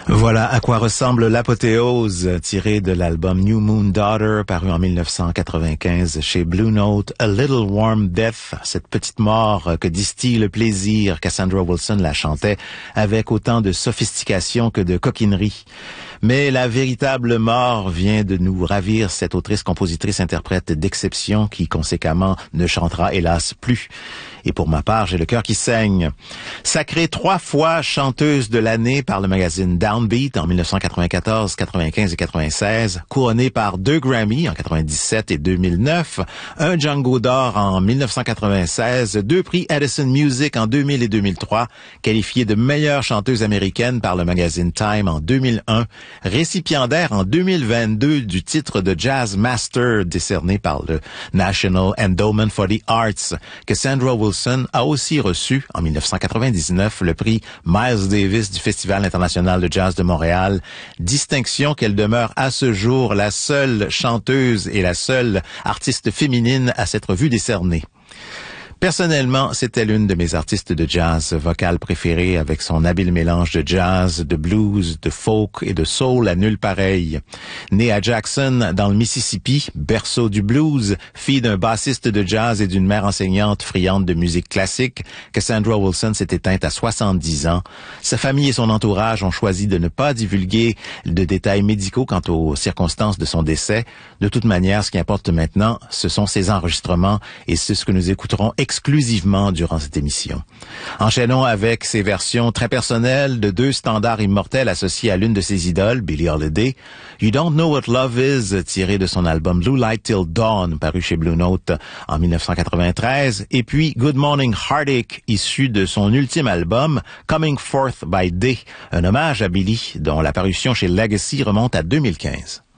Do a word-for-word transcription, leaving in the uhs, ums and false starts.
Voilà à quoi ressemble l'apothéose tirée de l'album New Moon Daughter paru en dix-neuf cent quatre-vingt-quinze chez Blue Note. A Little Warm Death, cette petite mort que distille le plaisir. Cassandra Wilson la chantait avec autant de sophistication que de coquinerie. Mais la véritable mort vient de nous ravir cette autrice, compositrice, interprète d'exception qui conséquemment ne chantera hélas plus. Et pour ma part, j'ai le cœur qui saigne. Sacrée trois fois chanteuse de l'année par le magazine Downbeat en dix-neuf cent quatre-vingt-quatorze, quatre-vingt-quinze et quatre-vingt-seize, couronnée par deux Grammy en quatre-vingt-dix-sept et deux mille neuf, un Django d'or en dix-neuf cent quatre-vingt-seize, deux prix Edison Music en deux mille et deux mille trois, qualifiée de meilleure chanteuse américaine par le magazine Time en deux mille un, récipiendaire en deux mille vingt-deux du titre de Jazz Master décerné par le National Endowment for the Arts. Cassandra Wilson a aussi reçu en dix-neuf cent quatre-vingt-dix-neuf le prix Miles Davis du Festival international de jazz de Montréal, distinction qu'elle demeure à ce jour la seule chanteuse et la seule artiste féminine à s'être vue décerner. Personnellement, c'était l'une de mes artistes de jazz vocale préférées avec son habile mélange de jazz, de blues, de folk et de soul à nulle pareille. Née à Jackson, dans le Mississippi, berceau du blues, fille d'un bassiste de jazz et d'une mère enseignante friande de musique classique, Cassandra Wilson s'est éteinte à soixante-dix ans. Sa famille et son entourage ont choisi de ne pas divulguer de détails médicaux quant aux circonstances de son décès. De toute manière, ce qui importe maintenant, ce sont ses enregistrements et c'est ce que nous écouterons exclusivement durant cette émission. Enchaînons avec ses versions très personnelles de deux standards immortels associés à l'une de ses idoles, Billie Holiday. You Don't Know What Love Is, tiré de son album Blue Light Till Dawn, paru chez Blue Note en dix-neuf cent quatre-vingt-treize, et puis Good Morning Heartache, issu de son ultime album Coming Forth by Day, un hommage à Billie, dont la parution chez Legacy remonte à deux mille quinze.